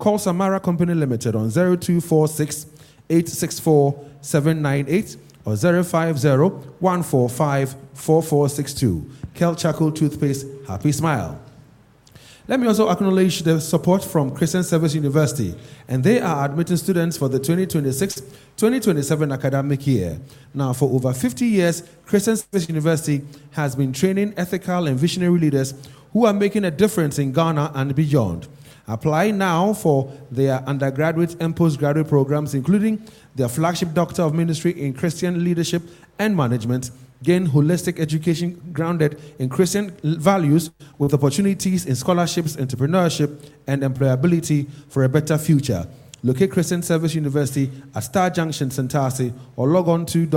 call Samara Company Limited on 0246 864 798 or 050-145-4462. Kel Charcoal Toothpaste, happy smile. Let me also acknowledge the support from Christian Service University, and they are admitting students for the 2026-2027 academic year. Now, for over 50 years, Christian Service University has been training ethical and visionary leaders who are making a difference in Ghana and beyond. Apply now for their undergraduate and postgraduate programs, including their flagship Doctor of Ministry in Christian Leadership and Management. Gain holistic education grounded in Christian values with opportunities in scholarships, entrepreneurship, and employability for a better future. Locate Christian Service University at Star Junction, Santasi, or log on to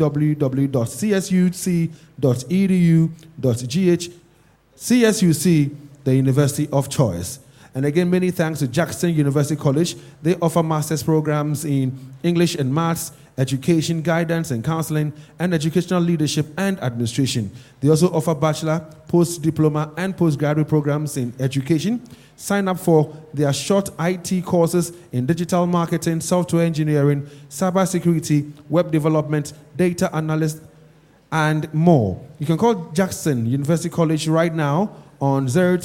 www.csuc.edu.gh. CSUC, the University of Choice. And again, many thanks to Jackson University College. They offer master's programs in English and Maths, education, guidance and counseling, and educational leadership and administration. They also offer bachelor, post-diploma, and postgraduate programs in education. Sign up for their short IT courses in digital marketing, software engineering, cybersecurity, web development, data analyst, and more. You can call Jackson University College right now on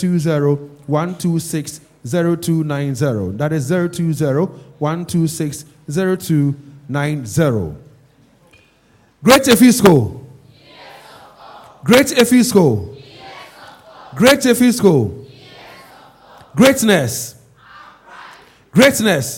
020-126-0290. That is 020-126-0290. Great Efisco. Great Efisco. Great Efisco. Greatness. Greatness.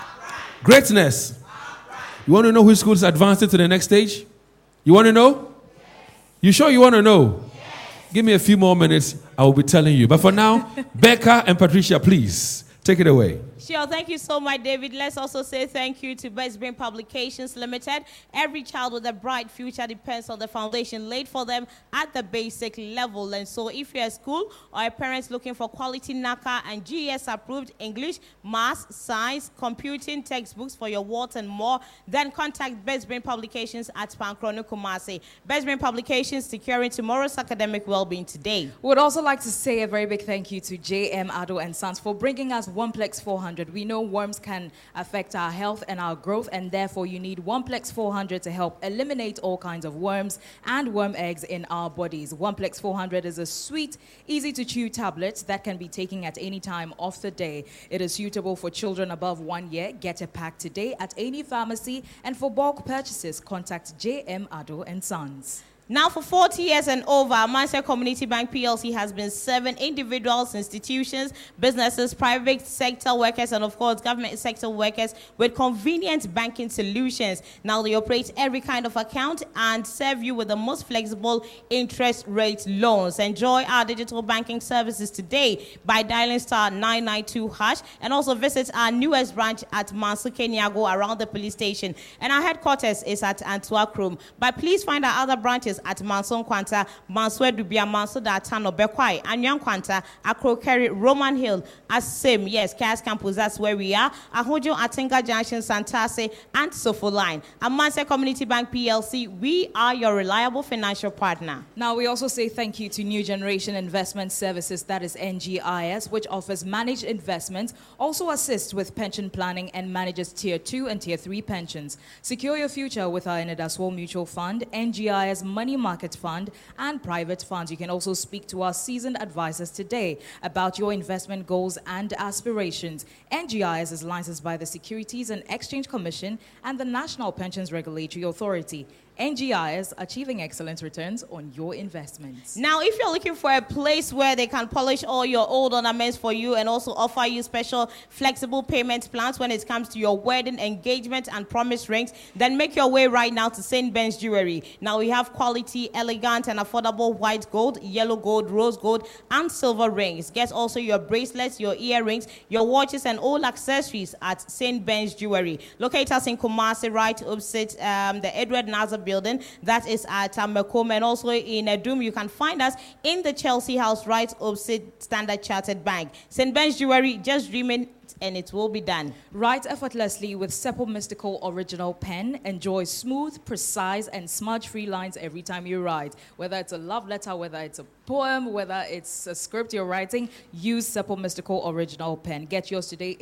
Greatness. You want to know which school is advancing to the next stage? You want to know? You sure you want to know? Give me a few more minutes. I will be telling you. But for now, Becca and Patricia, please take it away. Sure, thank you so much, David. Let's also say thank you to Best Brain Publications Limited. Every child with a bright future depends on the foundation laid for them at the basic level. And so if you're a school or a parent looking for quality NACA and GES approved English, Maths, Science, Computing textbooks for your wards and more, then contact Best Brain Publications at Pankrono Kumasi. Best Brain Publications, securing tomorrow's academic well-being today. We would also like to say a very big thank you to JM Ado and Sons for bringing us Oneplex 400. We know worms can affect our health and our growth, and therefore you need Oneplex 400 to help eliminate all kinds of worms and worm eggs in our bodies. Oneplex 400 is a sweet, easy-to-chew tablet that can be taken at any time of the day. It is suitable for children above 1 year. Get a pack today at any pharmacy, and for bulk purchases, contact JM Ado and Sons. Now, for 40 years and over, Mindset Community Bank PLC has been serving individuals, institutions, businesses, private sector workers, and of course, government sector workers with convenient banking solutions. Now, they operate every kind of account and serve you with the most flexible interest rate loans. Enjoy our digital banking services today by dialing star 992 hash, and also visit our newest branch at Manso Kenyago around the police station. And our headquarters is at Antwerp Room. But please find our other branches at Manson Quanta, Manso Dubia, Manso Datano, Bekwai, Anyan Quanta, Akro Kerry, Roman Hill, as same, yes, Cass Campus, that's where we are. Ahojo, Atenga Junction, Santase, and Sofo Line. At Mindset Community Bank PLC, we are your reliable financial partner. Now, we also say thank you to New Generation Investment Services, that is NGIS, which offers managed investments, also assists with pension planning, and manages Tier 2 and Tier 3 pensions. Secure your future with our Enedaswo Mutual Fund, NGIS Money Market Fund, and private funds. You can also speak to our seasoned advisors today about your investment goals and aspirations. NGIS is licensed by the Securities and Exchange Commission and the National Pensions Regulatory Authority. NGIS, achieving excellent returns on your investments. Now, if you're looking for a place where they can polish all your old ornaments for you and also offer you special flexible payment plans when it comes to your wedding, engagement, and promise rings, then make your way right now to St. Ben's Jewelry. Now, we have quality, elegant, and affordable white gold, yellow gold, rose gold, and silver rings. Get also your bracelets, your earrings, your watches, and all accessories at St. Ben's Jewelry. Locate us in Kumasi, right opposite the Edward Nazar building. That is at Mekome, and also in Edum. You can find us in the Chelsea House right opposite Standard Chartered Bank. St. Ben's Jewelry, just dreaming and it will be done. Write effortlessly with Seppo Mystical Original Pen. Enjoy smooth, precise, and smudge-free lines every time you write. Whether it's a love letter, whether it's a poem, whether it's a script you're writing, use Seppo Mystical Original Pen. Get yours today.